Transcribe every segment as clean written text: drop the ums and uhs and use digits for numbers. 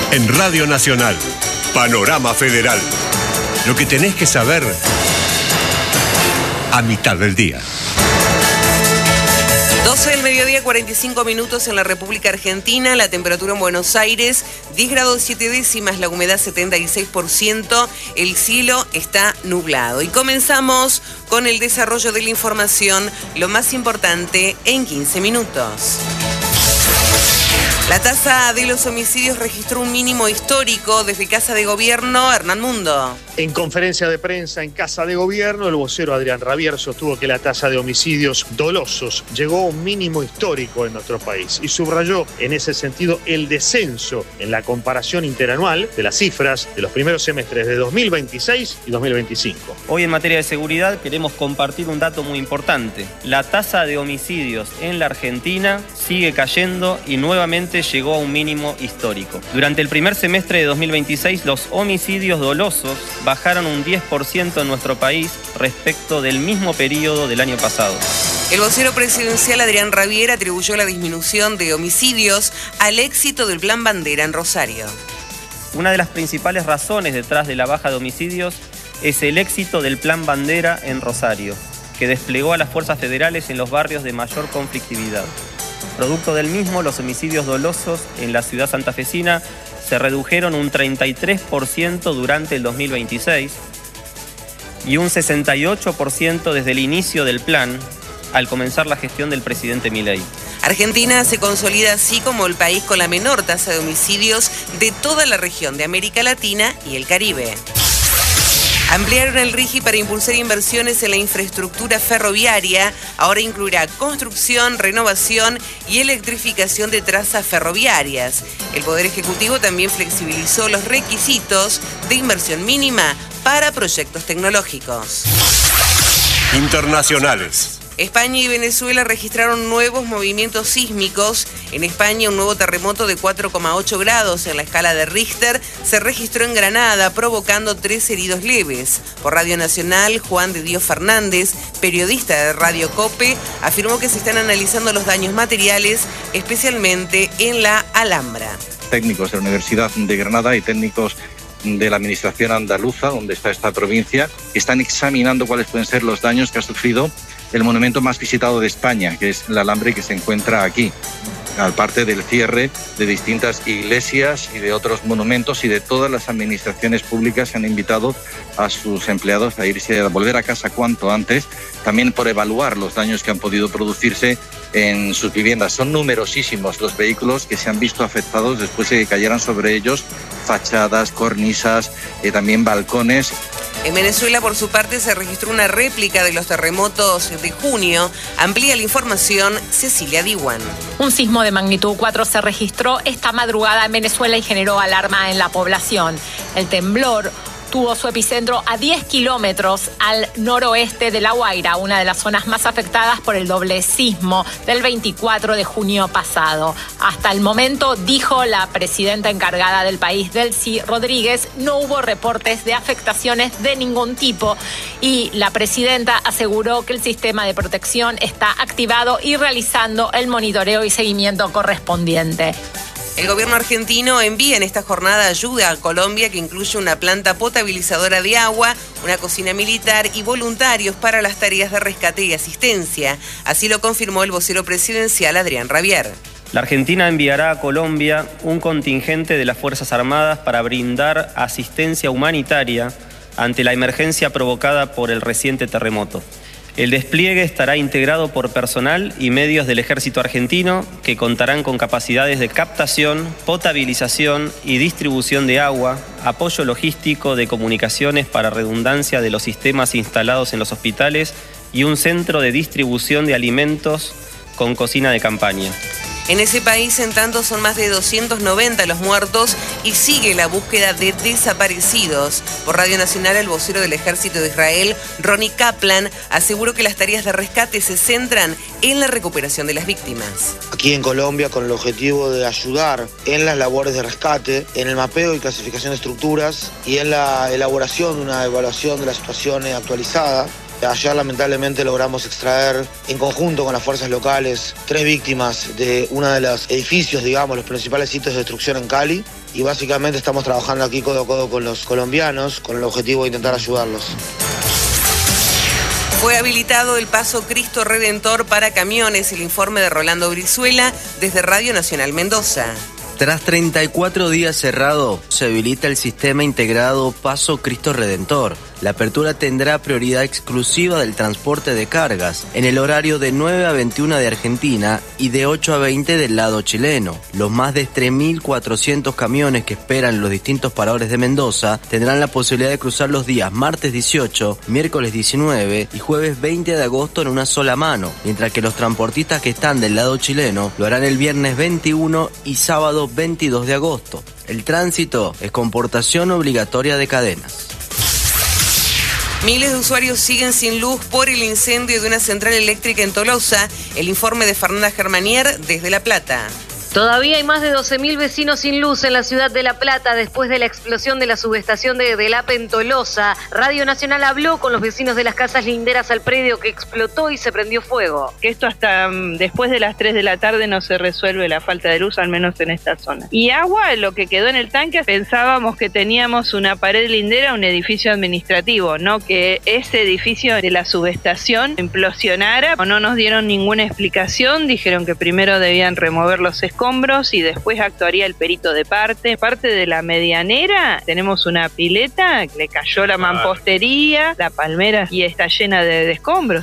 En Radio Nacional, Panorama Federal. Lo que tenés que saber a mitad del día. 12 del mediodía, 45 minutos en la República Argentina. La temperatura en Buenos Aires, 10 grados 7 décimas, la humedad 76%. El cielo está nublado. Y comenzamos con el desarrollo de la información, lo más importante en 15 minutos. La tasa de los homicidios registró un mínimo histórico desde Casa de Gobierno. Hernán Mundo. En conferencia de prensa en Casa de Gobierno, el vocero Adrián Rabier sostuvo que la tasa de homicidios dolosos llegó a un mínimo histórico en nuestro país y subrayó en ese sentido el descenso en la comparación interanual de las cifras de los primeros semestres de 2026 y 2025. Hoy en materia de seguridad queremos compartir un dato muy importante. La tasa de homicidios en la Argentina sigue cayendo y nuevamente llegó a un mínimo histórico. Durante el primer semestre de 2026, los homicidios dolosos bajaron un 10% en nuestro país respecto del mismo periodo del año pasado. El vocero presidencial Adrián Rabier atribuyó la disminución de homicidios al éxito del Plan Bandera en Rosario. Una de las principales razones detrás de la baja de homicidios es el éxito del Plan Bandera en Rosario, que desplegó a las fuerzas federales en los barrios de mayor conflictividad. Producto del mismo, los homicidios dolosos en la ciudad santafesina se redujeron un 33% durante el 2026 y un 68% desde el inicio del plan al comenzar la gestión del presidente Milei. Argentina se consolida así como el país con la menor tasa de homicidios de toda la región de América Latina y el Caribe. Ampliaron el RIGI para impulsar inversiones en la infraestructura ferroviaria. Ahora incluirá construcción, renovación y electrificación de trazas ferroviarias. El Poder Ejecutivo también flexibilizó los requisitos de inversión mínima para proyectos tecnológicos. Internacionales. España y Venezuela registraron nuevos movimientos sísmicos. En España, un nuevo terremoto de 4,8 grados en la escala de Richter se registró en Granada, provocando 3 heridos leves. Por Radio Nacional, Juan de Dios Fernández, periodista de Radio COPE, afirmó que se están analizando los daños materiales, especialmente en la Alhambra. Técnicos de la Universidad de Granada y técnicos de la administración andaluza, donde está esta provincia, están examinando cuáles pueden ser los daños que ha sufrido el monumento más visitado de España, que es la Alhambra, que se encuentra aquí, aparte del cierre de distintas iglesias y de otros monumentos, y de todas las administraciones públicas que han invitado a sus empleados a irse a volver a casa cuanto antes, también por evaluar los daños que han podido producirse en sus viviendas. Son numerosísimos los vehículos que se han visto afectados después de que cayeran sobre ellos fachadas, cornisas, también balcones. En Venezuela, por su parte, se registró una réplica de los terremotos de junio. Amplía la información Cecilia Diwan. Un sismo de magnitud 4 se registró esta madrugada en Venezuela y generó alarma en la población. El temblor tuvo su epicentro a 10 kilómetros al noroeste de La Guaira, una de las zonas más afectadas por el doble sismo del 24 de junio pasado. Hasta el momento, dijo la presidenta encargada del país, Delcy Rodríguez, no hubo reportes de afectaciones de ningún tipo y la presidenta aseguró que el sistema de protección está activado y realizando el monitoreo y seguimiento correspondiente. El gobierno argentino envía en esta jornada ayuda a Colombia, que incluye una planta potabilizadora de agua, una cocina militar y voluntarios para las tareas de rescate y asistencia. Así lo confirmó el vocero presidencial Adrián Rabier. La Argentina enviará a Colombia un contingente de las Fuerzas Armadas para brindar asistencia humanitaria ante la emergencia provocada por el reciente terremoto. El despliegue estará integrado por personal y medios del Ejército argentino que contarán con capacidades de captación, potabilización y distribución de agua, apoyo logístico de comunicaciones para redundancia de los sistemas instalados en los hospitales y un centro de distribución de alimentos con cocina de campaña. En ese país, en tanto, son más de 290 los muertos y sigue la búsqueda de desaparecidos. Por Radio Nacional, el vocero del Ejército de Israel, Ronnie Kaplan, aseguró que las tareas de rescate se centran en la recuperación de las víctimas. Aquí en Colombia, con el objetivo de ayudar en las labores de rescate, en el mapeo y clasificación de estructuras y en la elaboración de una evaluación de la situación actualizada, Ayer lamentablemente logramos extraer en conjunto con las fuerzas locales 3 víctimas de uno de los edificios, digamos, los principales sitios de destrucción en Cali. Y básicamente estamos trabajando aquí codo a codo con los colombianos con el objetivo de intentar ayudarlos. Fue habilitado el paso Cristo Redentor para camiones, el informe de Rolando Brizuela desde Radio Nacional Mendoza. Tras 34 días cerrado, se habilita el sistema integrado Paso Cristo Redentor. La apertura tendrá prioridad exclusiva del transporte de cargas, en el horario de 9 a 21 de Argentina y de 8 a 20 del lado chileno. Los más de 3.400 camiones que esperan los distintos paradores de Mendoza tendrán la posibilidad de cruzar los días martes 18, miércoles 19 y jueves 20 de agosto en una sola mano, mientras que los transportistas que están del lado chileno lo harán el viernes 21 y sábado 22 de agosto. El tránsito es con portación obligatoria de cadenas. Miles de usuarios siguen sin luz por el incendio de una central eléctrica en Tolosa. El informe de Fernanda Germanier desde La Plata. Todavía hay más de 12.000 vecinos sin luz en la ciudad de La Plata después de la explosión de la subestación de Delap en Tolosa. Radio Nacional habló con los vecinos de las casas linderas al predio que explotó y se prendió fuego. Que esto hasta después de las 3 de la tarde no se resuelve la falta de luz, al menos en esta zona. Y agua, lo que quedó en el tanque, pensábamos que teníamos una pared lindera, un edificio administrativo, no que ese edificio de la subestación implosionara. No nos dieron ninguna explicación, dijeron que primero debían remover los escombros y después actuaría el perito de parte de la medianera. Tenemos una pileta, le cayó la mampostería, la palmera y está llena de escombros.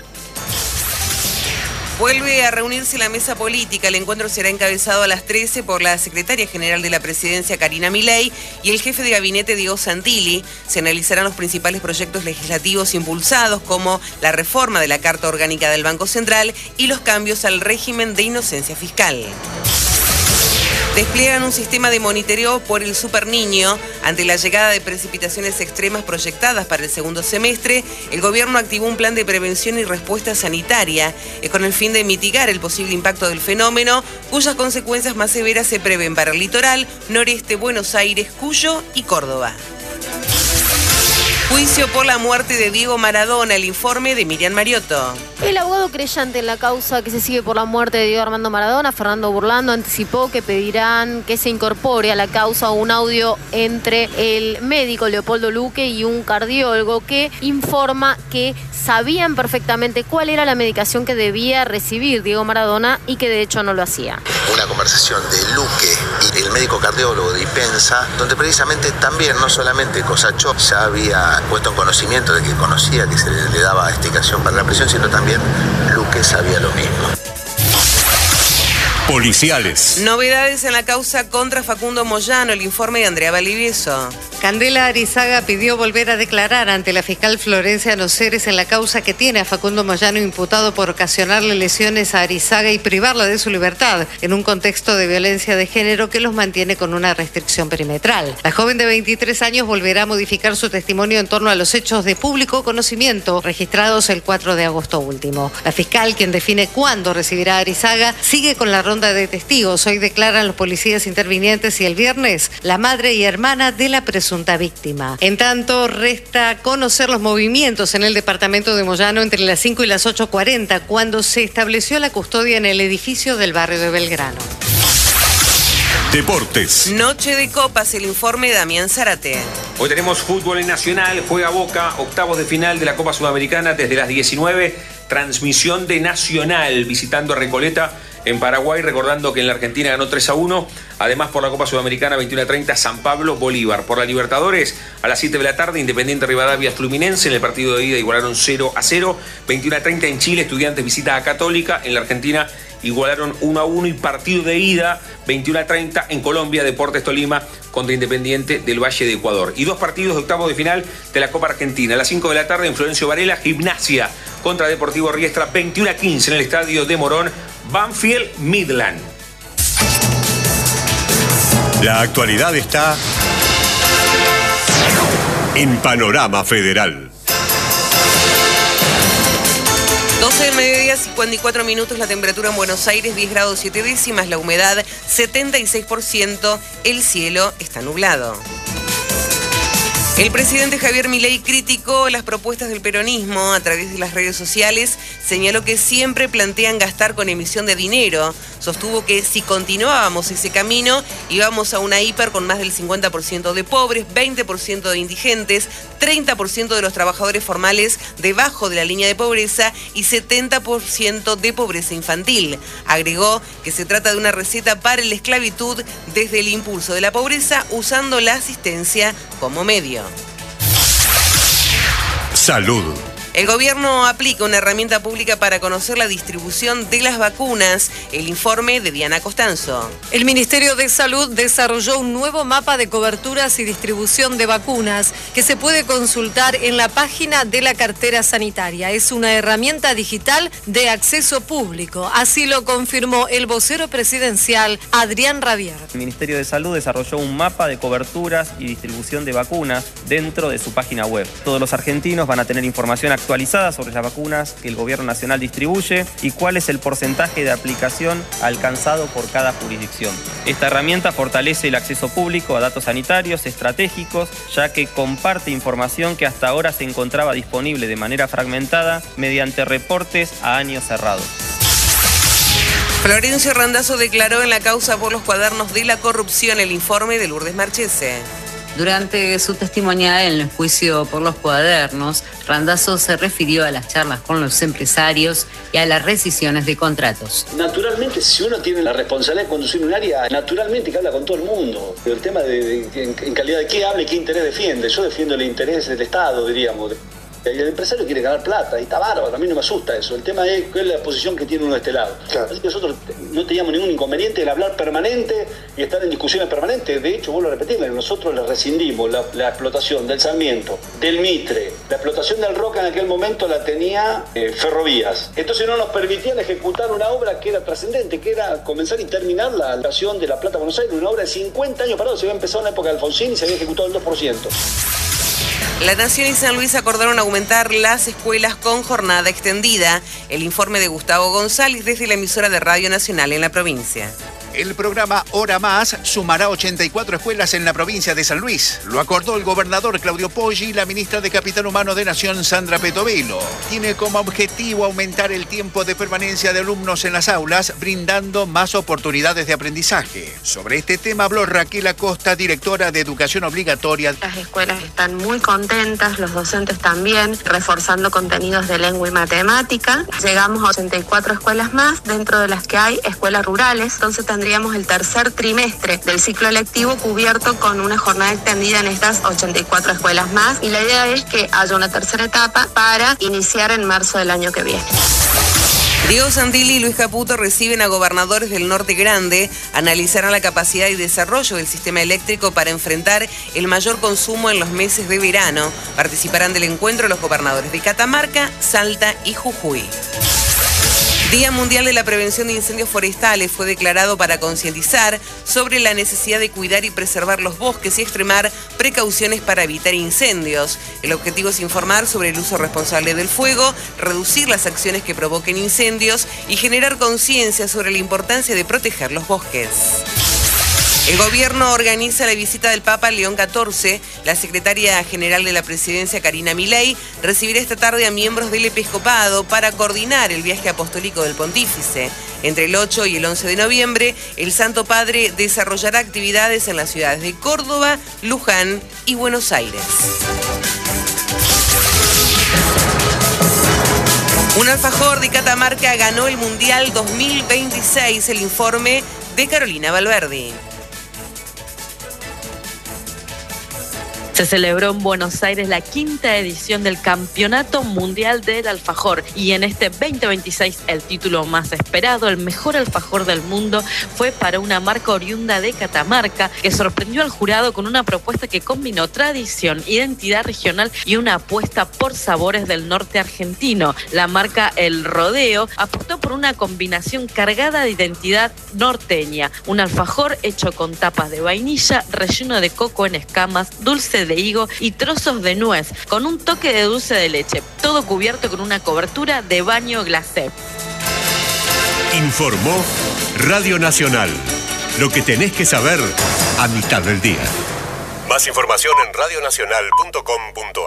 Vuelve a reunirse la mesa política. El encuentro será encabezado a las 13 por la secretaria general de la presidencia, Karina Milei, y el jefe de gabinete, Diego Santilli. Se analizarán los principales proyectos legislativos impulsados, como la reforma de la Carta Orgánica del Banco Central y los cambios al régimen de inocencia fiscal. Despliegan un sistema de monitoreo por el Super Niño. Ante la llegada de precipitaciones extremas proyectadas para el segundo semestre, el gobierno activó un plan de prevención y respuesta sanitaria con el fin de mitigar el posible impacto del fenómeno, cuyas consecuencias más severas se prevén para el litoral, noreste, Buenos Aires, Cuyo y Córdoba. Juicio por la muerte de Diego Maradona, el informe de Miriam Mariotto. El abogado creyente en la causa que se sigue por la muerte de Diego Armando Maradona, Fernando Burlando, anticipó que pedirán que se incorpore a la causa un audio entre el médico Leopoldo Luque y un cardiólogo que informa que sabían perfectamente cuál era la medicación que debía recibir Diego Maradona y que de hecho no lo hacía. Una conversación de Luque y el médico cardiólogo de Ipensa, donde también, no solamente Cosachó ya había puesto en conocimiento de que conocía que se le daba explicación para la presión, sino también Luque sabía lo mismo. Policiales. Novedades en la causa contra Facundo Moyano, el informe de Andrea Valdivieso. Candela Arizaga pidió volver a declarar ante la fiscal Florencia Noceres en la causa que tiene a Facundo Moyano imputado por ocasionarle lesiones a Arizaga y privarla de su libertad en un contexto de violencia de género que los mantiene con una restricción perimetral. La joven de 23 años volverá a modificar su testimonio en torno a los hechos de público conocimiento registrados el 4 de agosto último. La fiscal, quien define cuándo recibirá a Arizaga, sigue con la ronda de testigos. Hoy declaran los policías intervinientes y el viernes la madre y hermana de la presunta víctima. En tanto, resta conocer los movimientos en el departamento de Moyano entre las 5 y las 8:40, cuando se estableció la custodia en el edificio del barrio de Belgrano. Deportes. Noche de copas, el informe de Damián Zárate. Hoy tenemos fútbol en Nacional, juega Boca, octavos de final de la Copa Sudamericana desde las 19, transmisión de Nacional, visitando Recoleta en Paraguay, recordando que en la Argentina ganó 3-1, además por la Copa Sudamericana 21-30, San Pablo, Bolívar. Por la Libertadores, a las 7 de la tarde, Independiente Rivadavia, Fluminense, en el partido de ida igualaron 0-0, 21-30 en Chile, Estudiantes visita a Católica, en la Argentina igualaron 1-1 y partido de ida 21-30 en Colombia, Deportes Tolima contra Independiente del Valle de Ecuador. Y 2 partidos de octavos de final de la Copa Argentina. A las 5 de la tarde en Florencio Varela, Gimnasia contra Deportivo Riestra, 21-15 en el estadio de Morón, Banfield Midland. La actualidad está en Panorama Federal. 12 del mediodía, 54 minutos, la temperatura en Buenos Aires, 10 grados 7 décimas, la humedad 76%, el cielo está nublado. El presidente Javier Milei criticó las propuestas del peronismo a través de las redes sociales, señaló que siempre plantean gastar con emisión de dinero, sostuvo que si continuábamos ese camino íbamos a una hiper con más del 50% de pobres, 20% de indigentes, 30% de los trabajadores formales debajo de la línea de pobreza y 70% de pobreza infantil. Agregó que se trata de una receta para la esclavitud desde el impulso de la pobreza usando la asistencia como medio. Salud. El gobierno aplica una herramienta pública para conocer la distribución de las vacunas. El informe de Diana Costanzo. El Ministerio de Salud desarrolló un nuevo mapa de coberturas y distribución de vacunas que se puede consultar en la página de la cartera sanitaria. Es una herramienta digital de acceso público. Así lo confirmó el vocero presidencial, Adrián Rabier. El Ministerio de Salud desarrolló un mapa de coberturas y distribución de vacunas dentro de su página web. Todos los argentinos van a tener información actualizada sobre las vacunas que el Gobierno Nacional distribuye y cuál es el porcentaje de aplicación alcanzado por cada jurisdicción. Esta herramienta fortalece el acceso público a datos sanitarios estratégicos, ya que comparte información que hasta ahora se encontraba disponible de manera fragmentada mediante reportes a años cerrados. Florencio Randazzo declaró en la causa por los cuadernos de la corrupción. El informe de Lourdes Marchese. Durante su testimonial en el juicio por los cuadernos, Randazzo se refirió a las charlas con los empresarios y a las rescisiones de contratos. Naturalmente, si uno tiene la responsabilidad de conducir un área, naturalmente que habla con todo el mundo. Pero el tema de en calidad de qué habla y qué interés defiende. Yo defiendo el interés del Estado, diríamos. Y el empresario quiere ganar plata y está bárbaro, a mí no me asusta eso. El tema es cuál es la posición que tiene uno de este lado. Claro. Así que nosotros no teníamos ningún inconveniente en hablar permanente y estar en discusiones permanentes. De hecho, vuelvo a repetirle, nosotros le rescindimos la explotación del Sarmiento, del Mitre, la explotación del Roca en aquel momento la tenía Ferrovías. Entonces no nos permitían ejecutar una obra que era trascendente, que era comenzar y terminar la estación de La Plata Buenos Aires, una obra de 50 años parado. Se había empezado en la época de Alfonsín y se había ejecutado el 2%. La Nación y San Luis acordaron aumentar las escuelas con jornada extendida. El informe de Gustavo González desde la emisora de Radio Nacional en la provincia. El programa Hora Más sumará 84 escuelas en la provincia de San Luis. Lo acordó el gobernador Claudio Poggi y la ministra de Capital Humano de Nación, Sandra Petovelo. Tiene como objetivo aumentar el tiempo de permanencia de alumnos en las aulas, brindando más oportunidades de aprendizaje. Sobre este tema habló Raquel Acosta, directora de Educación Obligatoria. Las escuelas están muy contentas, los docentes también, reforzando contenidos de lengua y matemática. Llegamos a 84 escuelas más, dentro de las que hay escuelas rurales. Entonces tendríamos el tercer trimestre del ciclo lectivo cubierto con una jornada extendida en estas 84 escuelas más. Y la idea es que haya una tercera etapa para iniciar en marzo del año que viene. Diego Santilli y Luis Caputo reciben a gobernadores del Norte Grande, analizarán la capacidad y desarrollo del sistema eléctrico para enfrentar el mayor consumo en los meses de verano. Participarán del encuentro los gobernadores de Catamarca, Salta y Jujuy. Día Mundial de la Prevención de Incendios Forestales fue declarado para concientizar sobre la necesidad de cuidar y preservar los bosques y extremar precauciones para evitar incendios. El objetivo es informar sobre el uso responsable del fuego, reducir las acciones que provoquen incendios y generar conciencia sobre la importancia de proteger los bosques. El gobierno organiza la visita del Papa León XIV. La secretaria general de la presidencia, Karina Milei, recibirá esta tarde a miembros del episcopado para coordinar el viaje apostólico del pontífice. Entre el 8 y el 11 de noviembre, el Santo Padre desarrollará actividades en las ciudades de Córdoba, Luján y Buenos Aires. Un alfajor de Catamarca ganó el Mundial 2026. El informe de Carolina Valverdi. Se celebró en Buenos Aires la 5ª edición del Campeonato Mundial del Alfajor y en este 2026 el título más esperado, el mejor alfajor del mundo, fue para una marca oriunda de Catamarca que sorprendió al jurado con una propuesta que combinó tradición, identidad regional y una apuesta por sabores del norte argentino. La marca El Rodeo apostó por una combinación cargada de identidad norteña, un alfajor hecho con tapas de vainilla, relleno de coco en escamas, dulce de higo y trozos de nuez, con un toque de dulce de leche, todo cubierto con una cobertura de baño glacé. Informó Radio Nacional. Lo que tenés que saber a mitad del día. Más información en radionacional.com.ar.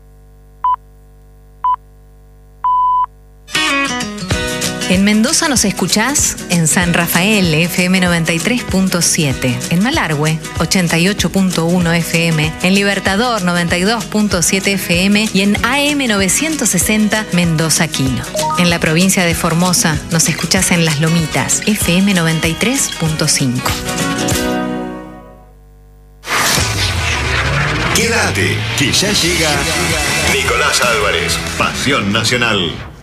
En Mendoza nos escuchás en San Rafael, FM 93.7, en Malargüe, 88.1 FM, en Libertador, 92.7 FM y en AM 960 Mendoza Quino. En la provincia de Formosa nos escuchás en Las Lomitas, FM 93.5. Quédate, que ya llega Nicolás Álvarez, Pasión Nacional.